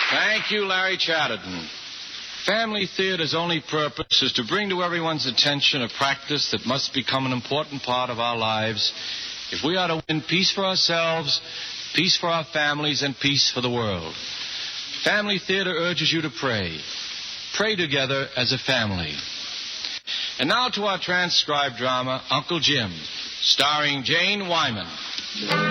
Thank you, Larry Chatterton. Family theater's only purpose is to bring to everyone's attention a practice that must become an important part of our lives if we are to win peace for ourselves, peace for our families, and peace for the world. Family theater urges you to pray. Pray together as a family. And now to our transcribed drama, Uncle Jim, starring Jane Wyman.